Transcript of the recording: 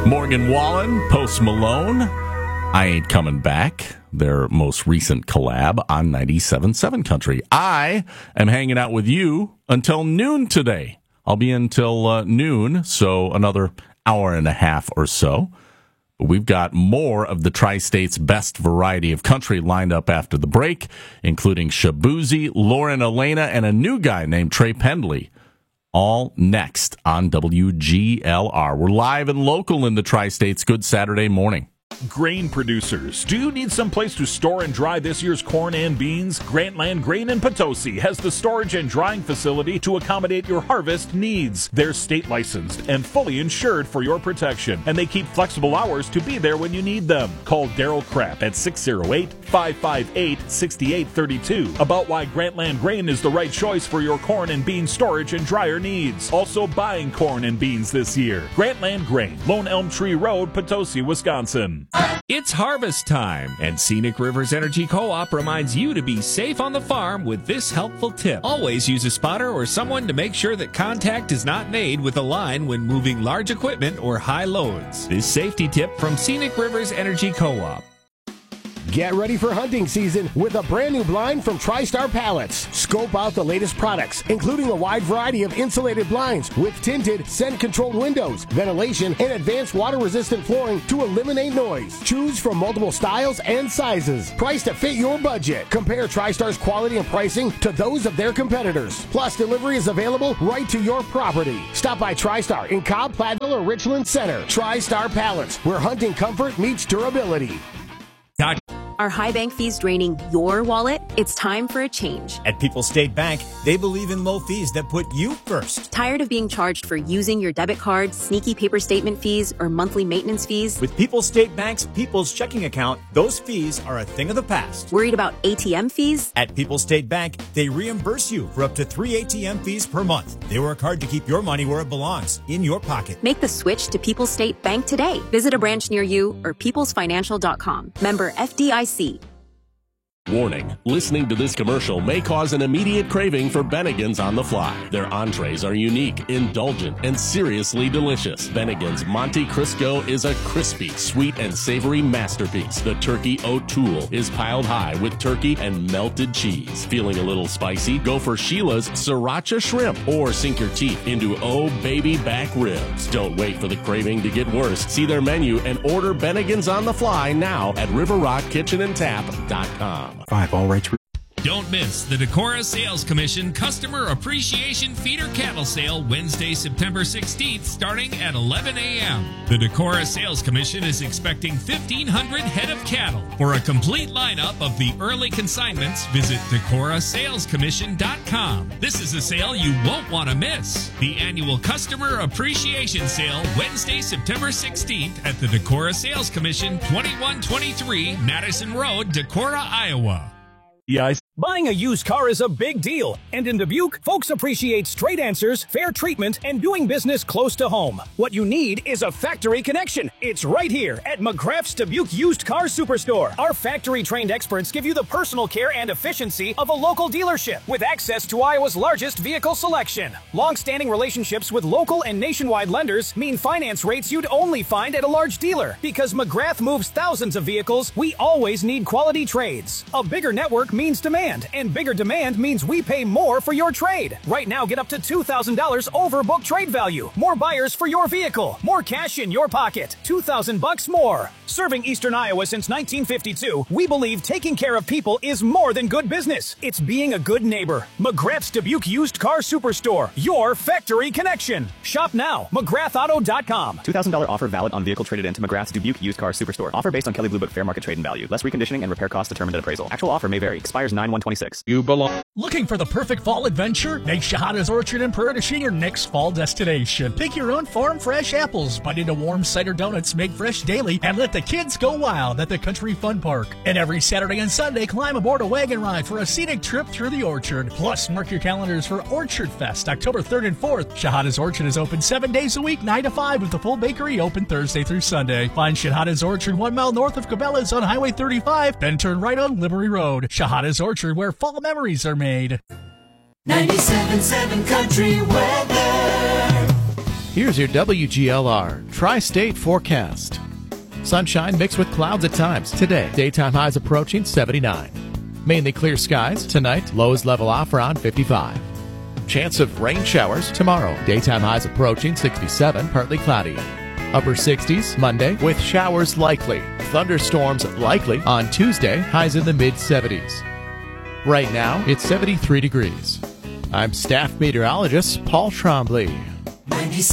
Morgan Wallen, Post Malone, I Ain't Coming Back, their most recent collab on 97.7 Country. I am hanging out with you until noon today. I'll be until noon, so another hour and a half or so. But we've got more of the Tri-State's best variety of country lined up after the break, including Shabuzi, Lauren Elena, and a new guy named Trey Pendley. All next on WGLR. We're live and local in the Tri-States. Good Saturday morning. Grain producers, do you need some place to store and dry this year's corn and beans? Grantland Grain in Potosi has the storage and drying facility to accommodate your harvest needs. They're state licensed and fully insured for your protection, and they keep flexible hours to be there when you need them. Call Daryl Krapp at 608-558-6832 about why Grantland Grain is the right choice for your corn and bean storage and dryer needs. Also buying corn and beans this year. Grantland Grain, Lone Elm Tree Road, Potosi, Wisconsin. It's harvest time, and Scenic Rivers Energy Co-op reminds you to be safe on the farm with this helpful tip. Always use a spotter or someone to make sure that contact is not made with a line when moving large equipment or high loads. This safety tip from Scenic Rivers Energy Co-op. Get ready for hunting season with a brand new blind from TriStar Pallets. Scope out the latest products, including a wide variety of insulated blinds with tinted, scent-controlled windows, ventilation, and advanced water-resistant flooring to eliminate noise. Choose from multiple styles and sizes, priced to fit your budget. Compare TriStar's quality and pricing to those of their competitors. Plus, delivery is available right to your property. Stop by TriStar in Cobb, Platteville, or Richland Center. TriStar Pallets, where hunting comfort meets durability. Are high bank fees draining your wallet? It's time for a change. At People's State Bank, they believe in low fees that put you first. Tired of being charged for using your debit card, sneaky paper statement fees, or monthly maintenance fees? With People's State Bank's People's Checking Account, those fees are a thing of the past. Worried about ATM fees? At People's State Bank, they reimburse you for up to 3 ATM fees per month. They work hard to keep your money where it belongs, in your pocket. Make the switch to People's State Bank today. Visit a branch near you or peoplesfinancial.com. Member FDIC. Warning, listening to this commercial may cause an immediate craving for Bennigan's on the fly. Their entrees are unique, indulgent, and seriously delicious. Bennigan's Monte Cristo is a crispy, sweet, and savory masterpiece. The Turkey O'Toole is piled high with turkey and melted cheese. Feeling a little spicy? Go for Sheila's Sriracha Shrimp or sink your teeth into Oh Baby Back Ribs. Don't wait for the craving to get worse. See their menu and order Bennigan's on the fly now at riverrockkitchenandtap.com. 5 all rights. Don't miss the Decorah Sales Commission Customer Appreciation Feeder Cattle Sale Wednesday, September 16th, starting at 11 a.m. The Decorah Sales Commission is expecting 1,500 head of cattle. For a complete lineup of the early consignments, visit DecorahSalesCommission.com. This is a sale you won't want to miss. The annual Customer Appreciation Sale Wednesday, September 16th at the Decorah Sales Commission, 2123 Madison Road, Decorah, Iowa. Yeah, Buying a used car is a big deal, and in Dubuque, folks appreciate straight answers, fair treatment, and doing business close to home. What you need is a factory connection. It's right here at McGrath's Dubuque Used Car Superstore. Our factory-trained experts give you the personal care and efficiency of a local dealership with access to Iowa's largest vehicle selection. Long-standing relationships with local and nationwide lenders mean finance rates you'd only find at a large dealer. Because McGrath moves thousands of vehicles, we always need quality trades. A bigger network means demand, and bigger demand means we pay more for your trade. Right now, get up to $2,000 over book trade value. More buyers for your vehicle. More cash in your pocket. $2,000 more. Serving Eastern Iowa since 1952, we believe taking care of people is more than good business. It's being a good neighbor. McGrath's Dubuque Used Car Superstore. Your factory connection. Shop now. McGrathAuto.com. $2,000 offer valid on vehicle traded into McGrath's Dubuque Used Car Superstore. Offer based on Kelley Blue Book fair market trade and value. Less reconditioning and repair costs determined at appraisal. Actual offer may vary. Expires 9/1/26. you belong. Looking for the perfect fall adventure? Make Shahada's Orchard in Prairie your next fall destination. Pick your own farm fresh apples, bite into warm cider donuts made fresh daily, and let the kids go wild at the Country Fun Park. And every Saturday and Sunday, climb aboard a wagon ride for a scenic trip through the orchard. Plus, mark your calendars for Orchard Fest, October 3rd and 4th. Shahada's Orchard is open 7 days a week, 9 to 5, with the full bakery open Thursday through Sunday. Find Shahada's Orchard 1 mile north of Cabela's on Highway 35, then turn right on Liberty Road. Shahada's Orchard, where fall memories are made. 97.7 Country Weather. Here's your WGLR Tri-State forecast. Sunshine mixed with clouds at times. Today, daytime highs approaching 79. Mainly clear skies. Tonight, lows level off around 55. Chance of rain showers tomorrow. Daytime highs approaching 67, partly cloudy. Upper 60s Monday with showers likely. Thunderstorms likely on Tuesday. Highs in the mid-70s. Right now, it's 73 degrees. I'm staff meteorologist Paul Trombley.